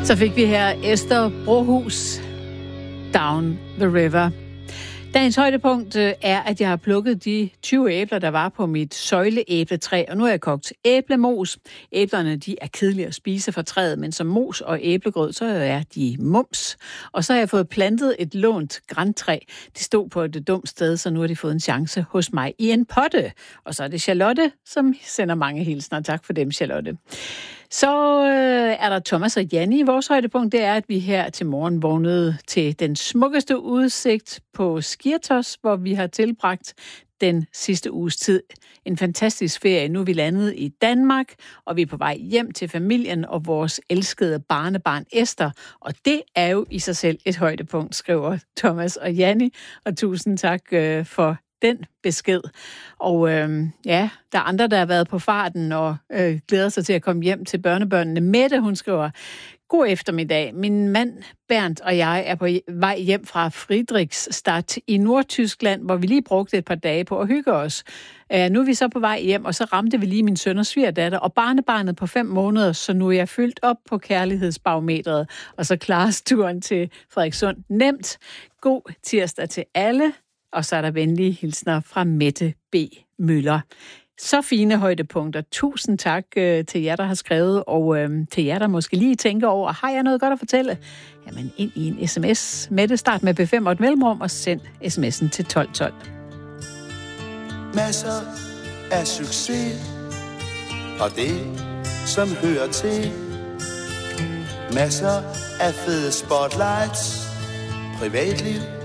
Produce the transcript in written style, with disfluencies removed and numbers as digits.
Så fik vi her Esther Brohus, Down the River. Dagens højdepunkt er, at jeg har plukket de 20 æbler, der var på mit søjleæbletræ, og nu har jeg kogt æblemos. Æblerne, de er kedelige at spise fra træet, men som mos og æblegrød, så er de mums. Og så har jeg fået plantet et lånt grantræ. Det stod på et dumt sted, så nu har de fået en chance hos mig i en potte. Og så er det Charlotte, som sender mange hilsner. Tak for dem, Charlotte. Så er der Thomas og Janni. Vores højdepunkt, det er, at vi her til morgen vågnede til den smukkeste udsigt på Skirtos, hvor vi har tilbragt den sidste uges tid. En fantastisk ferie. Nu er vi landet i Danmark, og vi er på vej hjem til familien og vores elskede barnebarn Esther. Og det er jo i sig selv et højdepunkt, skriver Thomas og Janni. Og tusind tak for den besked. Og ja, der er andre, der har været på farten og glæder sig til at komme hjem til børnebørnene. Mette, hun skriver: God eftermiddag. Min mand Bernd og jeg er på vej hjem fra Friedrichstadt i Nordtyskland, hvor vi lige brugte et par dage på at hygge os. Nu er vi så på vej hjem, og så ramte vi lige min søn og svigerdatter og barnebarnet på 5 måneder, så nu er jeg fyldt op på kærlighedsbarometret, og så klares turen til Frederikssund nemt. God tirsdag til alle. Og så er der venlige hilsner fra Mette B. Møller. Så fine højdepunkter. Tusind tak til jer, der har skrevet, og til jer, der måske lige tænker over, har jeg noget godt at fortælle? Jamen ind i en sms. Mette, start med B5 og et mellemrum, og send sms'en til 1212. Masser af succes, og det, som hører til. Masser af fede spotlights, privatliv